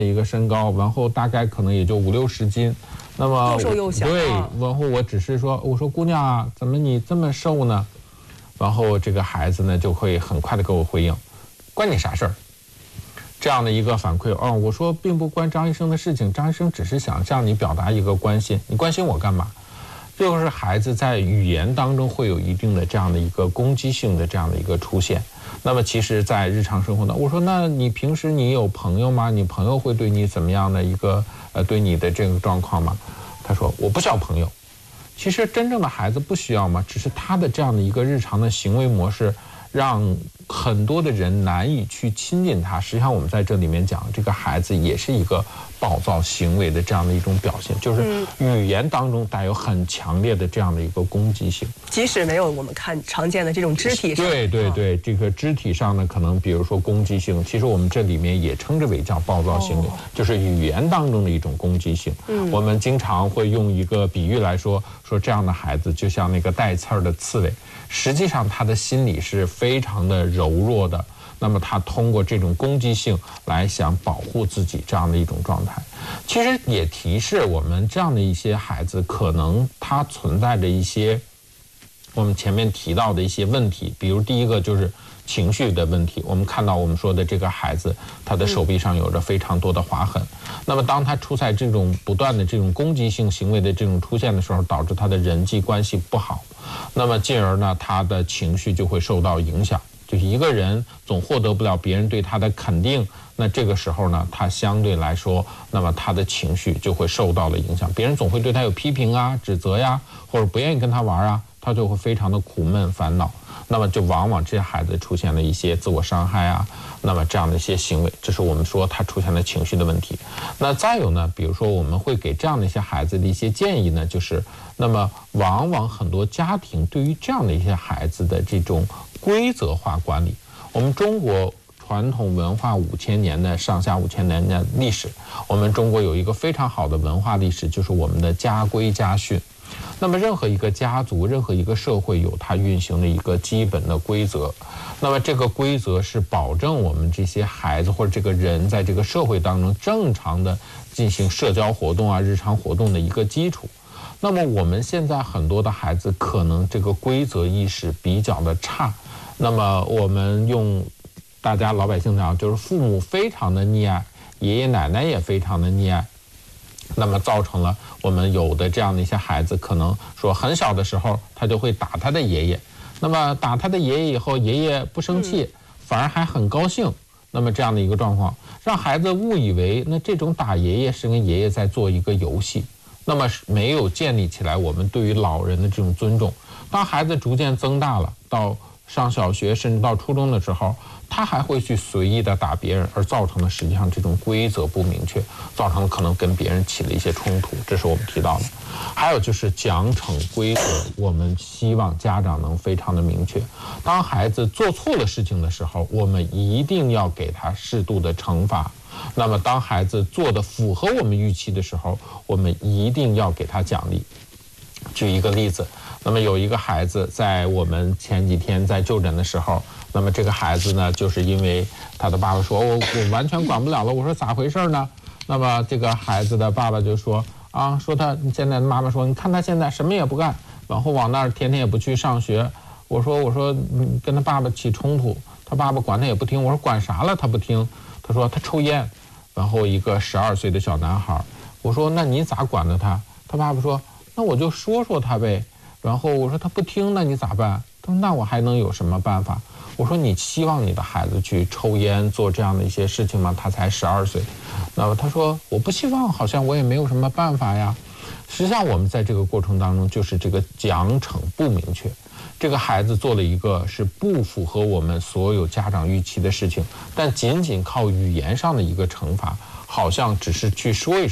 一个身高，然后大概可能也就5、60斤，那么又瘦又小。 对，然后我只是说，我说姑娘啊，怎么你这么瘦呢？然后这个孩子呢就会很快的给我回应，关你啥事儿？这样的一个反馈，我说并不关张医生的事情，张医生只是想向你表达一个关心，你关心我干嘛？这就是孩子在语言当中会有一定的这样的一个攻击性的这样的一个出现。那么其实在日常生活呢，我说那你平时你有朋友吗？你朋友会对你怎么样的一个对你的这个状况吗？他说我不需要朋友。其实真正的孩子不需要嘛，只是他的这样的一个日常的行为模式让很多的人难以去亲近他。实际上我们在这里面讲，这个孩子也是一个暴躁行为的这样的一种表现，就是语言当中带有很强烈的这样的一个攻击性， 即使没有我们常见的这种肢体上， 对，这个肢体上呢，可能比如说攻击性，其实我们这里面也称之为叫暴躁行为，就是语言当中的一种攻击性。我们经常会用一个比喻来说这样的孩子就像那个带刺儿的刺猬，实际上他的心理是非常的柔弱的，那么他通过这种攻击性来想保护自己这样的一种状态，其实也提示我们这样的一些孩子可能他存在着一些我们前面提到的一些问题，比如第一个就是情绪的问题。我们看到我们说的这个孩子，他的手臂上有着非常多的划痕，那么当他出现这种不断的这种攻击性行为的这种出现的时候，导致他的人际关系不好，那么进而呢他的情绪就会受到影响。就是一个人总获得不了别人对他的肯定，那这个时候呢他相对来说，那么他的情绪就会受到了影响，别人总会对他有批评啊、指责呀，或者不愿意跟他玩啊，他就会非常的苦闷烦恼，那么就往往这些孩子出现了一些自我伤害啊，那么这样的一些行为，这是我们说他出现了情绪的问题。那再有呢，比如说我们会给这样的一些孩子的一些建议呢，就是那么往往很多家庭对于这样的一些孩子的这种规则化管理，我们中国传统文化5000年的上下5000年的历史，我们中国有一个非常好的文化历史，就是我们的家规家训。那么任何一个家族，任何一个社会有它运行的一个基本的规则，那么这个规则是保证我们这些孩子或者这个人在这个社会当中正常的进行社交活动啊、日常活动的一个基础。那么我们现在很多的孩子可能这个规则意识比较的差，那么我们用大家老百姓讲，就是父母非常的溺爱，爷爷奶奶也非常的溺爱，那么造成了我们有的这样的一些孩子，可能说很小的时候他就会打他的爷爷，那么打他的爷爷以后，爷爷不生气，反而还很高兴，那么这样的一个状况，让孩子误以为那这种打爷爷是跟爷爷在做一个游戏，那么没有建立起来我们对于老人的这种尊重。当孩子逐渐增大了，到上小学甚至到初中的时候，他还会去随意的打别人，而造成了实际上这种规则不明确，造成了可能跟别人起了一些冲突，这是我们提到的。还有就是奖惩规则，我们希望家长能非常的明确，当孩子做错了事情的时候，我们一定要给他适度的惩罚，那么当孩子做的符合我们预期的时候，我们一定要给他奖励。举一个例子，那么有一个孩子在我们前几天在就诊的时候，那么这个孩子呢，就是因为他的爸爸说我完全管不了了，我说咋回事呢？那么这个孩子的爸爸就说说他现在妈妈说你看他现在什么也不干，然后往那儿天天也不去上学，我说跟他爸爸起冲突，他爸爸管他也不听，我说管啥了他不听，他说他抽烟，然后一个12岁的小男孩，我说那你咋管着他？他爸爸说那我就说他呗，然后我说他不听，那你咋办？他说那我还能有什么办法？我说你希望你的孩子去抽烟做这样的一些事情吗？他才12岁。那么他说我不希望，好像我也没有什么办法呀。实际上我们在这个过程当中，就是这个奖惩不明确，这个孩子做了一个是不符合我们所有家长预期的事情，但仅仅靠语言上的一个惩罚，好像只是去说一说，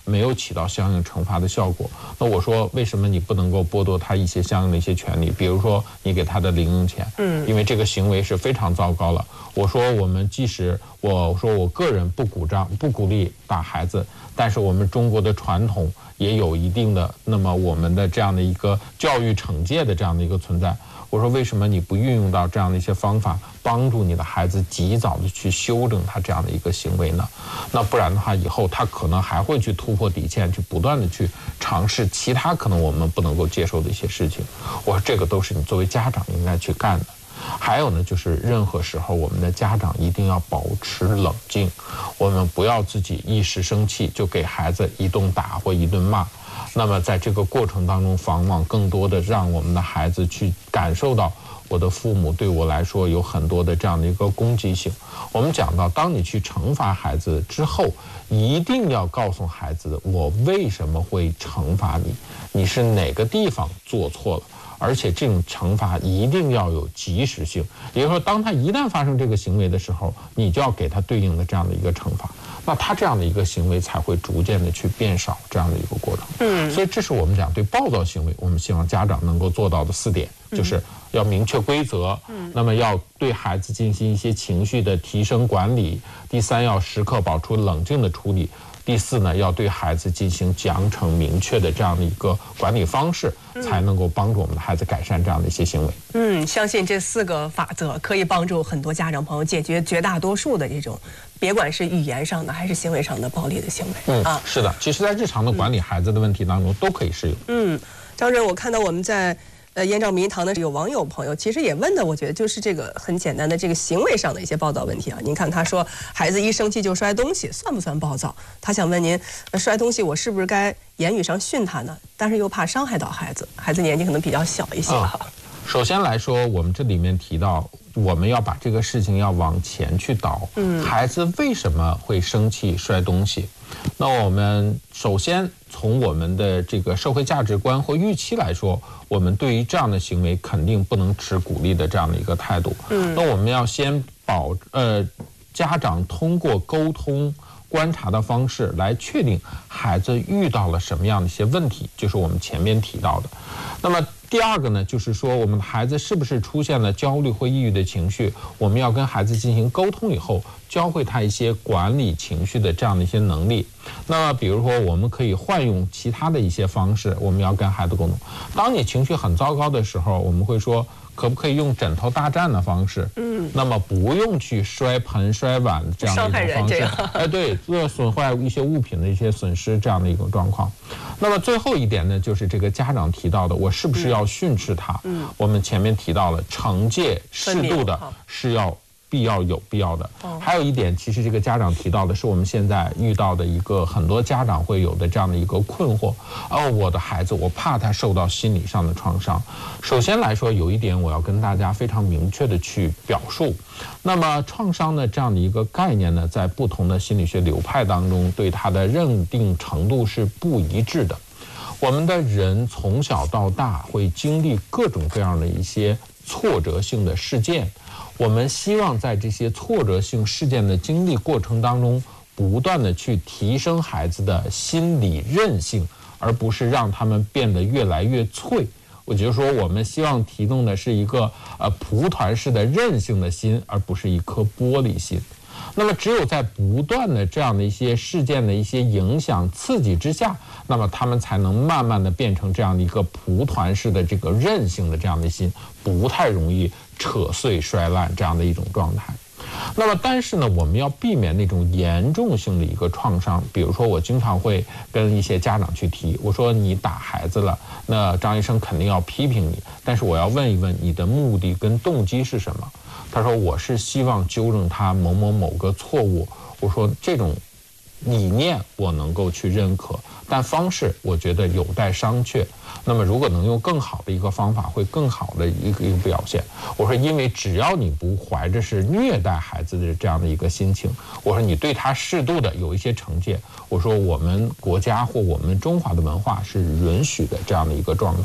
没有起到相应惩罚的效果。那我说为什么你不能够剥夺他一些相应的一些权利？比如说你给他的零用钱，因为这个行为是非常糟糕了。我说我们即使我说我个人不鼓励打孩子，但是我们中国的传统也有一定的那么我们的这样的一个教育惩戒的这样的一个存在。我说为什么你不运用到这样的一些方法，帮助你的孩子及早的去修正他这样的一个行为呢？那不然的话，以后他可能还会去突破底线，去不断的去尝试其他可能我们不能够接受的一些事情。我说这个都是你作为家长应该去干的。还有呢，就是任何时候我们的家长一定要保持冷静，我们不要自己一时生气就给孩子一顿打或一顿骂。那么在这个过程当中，往往更多的让我们的孩子去感受到我的父母对我来说有很多的这样的一个攻击性。我们讲到，当你去惩罚孩子之后，一定要告诉孩子我为什么会惩罚你，你是哪个地方做错了。而且这种惩罚一定要有及时性，也就是说，当他一旦发生这个行为的时候，你就要给他对应的这样的一个惩罚，那他这样的一个行为才会逐渐的去变少，这样的一个过程。所以这是我们讲对暴躁行为，我们希望家长能够做到的4点，就是要明确规则，那么要对孩子进行一些情绪的提升管理，第3要时刻保持冷静的处理。第4呢，要对孩子进行奖惩明确的这样的一个管理方式，才能够帮助我们的孩子改善这样的一些行为。 相信这4个法则可以帮助很多家长朋友解决绝大多数的这种，别管是语言上的还是行为上的暴力的行为。 是的，其实在日常的管理孩子的问题当中都可以适用。 张主任，我看到我们在燕赵迷堂的有网友朋友其实也问的，我觉得就是这个很简单的这个行为上的一些暴躁问题啊。您看他说孩子一生气就摔东西，算不算暴躁？他想问您，摔东西我是不是该言语上训他呢？但是又怕伤害到孩子，孩子年纪可能比较小一些。 首先来说，我们这里面提到，我们要把这个事情要往前去倒。孩子为什么会生气摔东西？那我们首先从我们的这个社会价值观或预期来说，我们对于这样的行为肯定不能持鼓励的这样的一个态度。那我们要先家长通过沟通观察的方式来确定孩子遇到了什么样的一些问题，就是我们前面提到的。那么第2个呢，就是说我们的孩子是不是出现了焦虑或抑郁的情绪，我们要跟孩子进行沟通以后，教会他一些管理情绪的这样的一些能力。那么比如说我们可以换用其他的一些方式，我们要跟孩子沟通。当你情绪很糟糕的时候，我们会说可不可以用枕头大战的方式，那么不用去摔盆摔碗这样的一种方式，对，损坏一些物品的一些损失这样的一种状况。那么最后一点呢，就是这个家长提到的，我是不是要训斥他？我们前面提到了惩戒适度的是有必要的。还有一点，其实这个家长提到的是我们现在遇到的一个很多家长会有的这样的一个困惑。我的孩子，我怕他受到心理上的创伤。首先来说，有一点我要跟大家非常明确的去表述。那么创伤的这样的一个概念呢，在不同的心理学流派当中，对它的认定程度是不一致的。我们的人从小到大会经历各种各样的一些挫折性的事件，我们希望在这些挫折性事件的经历过程当中，不断的去提升孩子的心理韧性，而不是让他们变得越来越脆。我就说，我们希望提供的是一个蒲团式的韧性的心，而不是一颗玻璃心。那么只有在不断的这样的一些事件的一些影响刺激之下，那么他们才能慢慢的变成这样的一个蒲团式的这个韧性的这样的心，不太容易扯碎摔烂这样的一种状态。那么但是呢，我们要避免那种严重性的一个创伤。比如说我经常会跟一些家长去提，我说你打孩子了，那张医生肯定要批评你，但是我要问一问你的目的跟动机是什么。他说我是希望纠正他某个错误。我说这种理念我能够去认可，但方式我觉得有待商榷。那么如果能用更好的一个方法，会更好的一个表现。我说因为只要你不怀着是虐待孩子的这样的一个心情，我说你对他适度的有一些惩戒，我说我们国家或我们中华的文化是允许的这样的一个状态。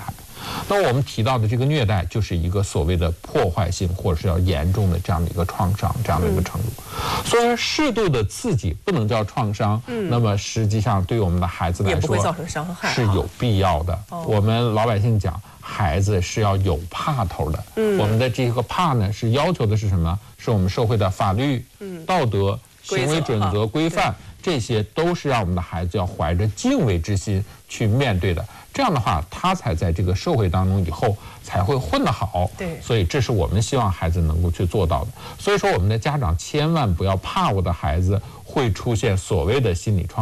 那我们提到的这个虐待，就是一个所谓的破坏性或者是要严重的这样的一个创伤，这样的一个程度。所以说，适度的刺激不能叫创伤，那么实际上对我们的孩子来说也不会造成伤害， 是有必要的。我们老百姓讲，孩子是要有怕头的。我们的这个怕呢，是要求的是什么？是我们社会的法律、道德、行为准则、规范。这些都是让我们的孩子要怀着敬畏之心去面对的，这样的话，他才在这个社会当中以后才会混得好。 对， 所以这是我们希望孩子能够去做到的。所以说，我们的家长千万不要怕我的孩子会出现所谓的心理创伤。